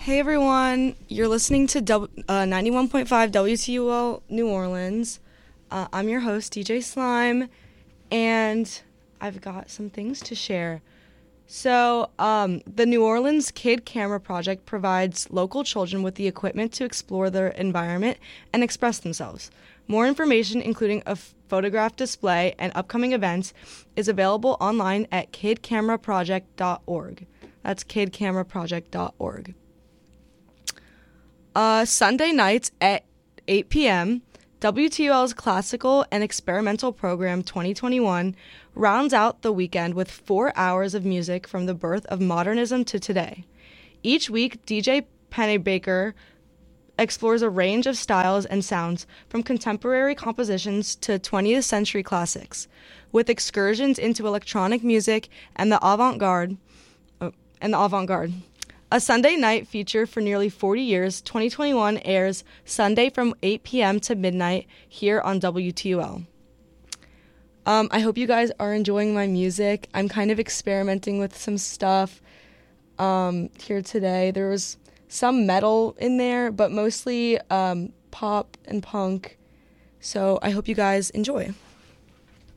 Hey everyone, you're listening to 91.5 WTUL New Orleans. I'm your host, DJ Slime, and I've got some things to share. So, the New Orleans Kid Camera Project provides local children with the equipment to explore their environment and express themselves. More information, including a photograph display and upcoming events, is available online at kidcameraproject.org. That's kidcameraproject.org. Sunday nights at 8 p.m., WTUL's Classical and Experimental Program 2021 rounds out the weekend with 4 hours of music from the birth of modernism to today. Each week, DJ Pennebaker explores a range of styles and sounds from contemporary compositions to 20th century classics, with excursions into electronic music and the avant-garde. A Sunday night feature for nearly 40 years, 2021 airs Sunday from 8 p.m. to midnight here on WTUL. I hope you guys are enjoying my music. I'm kind of experimenting with some stuff here today. There was some metal in there, but mostly pop and punk. So I hope you guys enjoy.